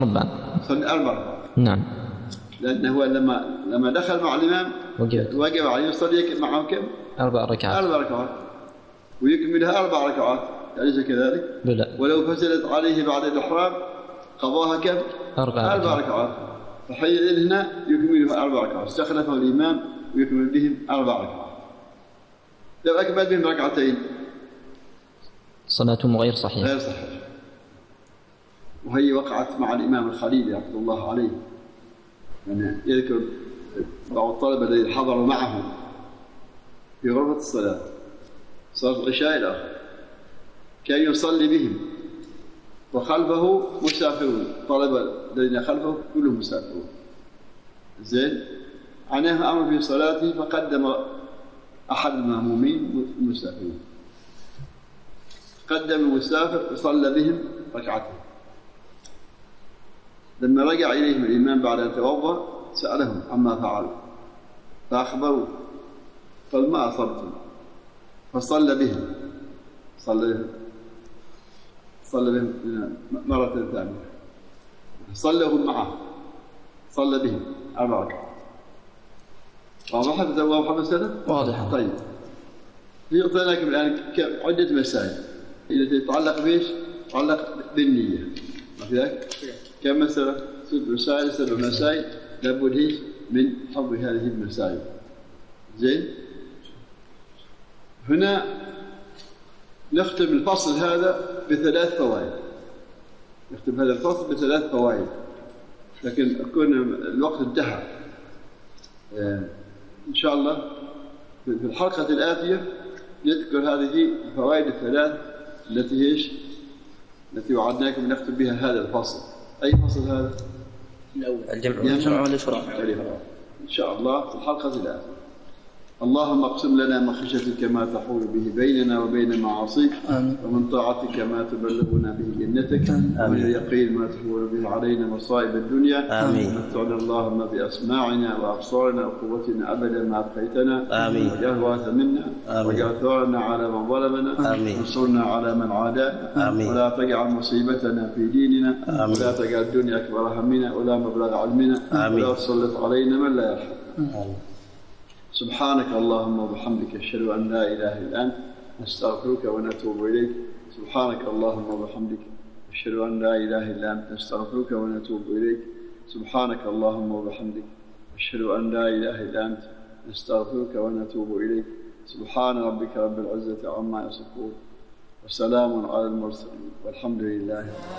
يصلي 4 ركعات. نعم. لأنه لما دخل مع الإمام وقف عليه يصلي معه كم؟ 4 ركعات. 4 ركعات ويكملها 4 ركعات، أليس كذلك؟ بلى. ولو فسدت عليه بعد الإحرام قضاها كم؟ 4 ركعات. فحينئذ هنا يكملها 4 ركعات، استخلفه الإمام ويكمل بهم 4 ركعات. لو أكمل بهم 2 ركعتين صلاتهم غير صحيحة. غير صحيح. وهي وقعت مع الإمام الخليل رحمة الله عليه، يعني يذكر بعض الطلبة الذين حضروا معه في غرفة الصلاة، صلاة العشاء الآخر، كان يصلي بهم وخلفه مسافرون، طلبة الذين خلفه كلهم مسافرون. زين، عناه أمر في صلاته فقدم أحد المأمومين المسافرين، قدم المسافر وصلى بهم ركعتين. لما رجع إليهم الإمام بعد أن توضأ سألهم عما فعلوا فأخبروه، قال ما أصبتم، فصلى بهم مرة ثانية، صلىهم معه، صلى بهم 4 ركعات. واضح المسألة؟ واضح. طيب، يعطي لكم الآن عدة مسائل التي تتعلق بإيش؟ تتعلق بالنية. ما في ذلك؟ كم مسألة؟ 7 مسائل لابد من حفظ هذه المسائل. زين؟ هنا نختم الفصل هذا ب3 فوائد. نختم هذا الفصل ب3 فوائد، لكن كنا الوقت انتهى. إن شاء الله في الحلقة الآتية نذكر هذه الفوائد ال3 التي وعدناكم نختم بها هذا الفصل. أي فصل هذا؟ الجمع والإفراد إن شاء الله في الحلقة الآتية. اللهم اقسم لنا من خشيتك ما تحول به بيننا وبين معاصيك، ومن طاعتك ما تبلغنا به جنتك، ومن اليقين ما تحول به علينا مصائب الدنيا. ومتعنا اللهم بأسماعنا وأبصارنا وقوتنا أبدا ما أبقيتنا، واجعل الوارث منا، واجعل ثارنا على من ظلمنا، وانصرنا على من عادانا، ولا تجعل مصيبتنا في ديننا، ولا تجعل الدنيا أكبر همنا ولا مبلغ علمنا، ولا تسلط علينا من لا يرحمنا. سبحانك اللهم وبحمدك أشهد أن لا إله إلا أنت نستغفرك ونتوب إليك. سبحانك اللهم وبحمدك أشهد أن لا إله إلا أنت نستغفرك ونتوب إليك. سبحانك اللهم وبحمدك أشهد أن لا إله إلا أنت نستغفرك ونتوب إليك. سبحان ربك رب العزة عما يصفون، وسلام على المرسلين، والحمد لله.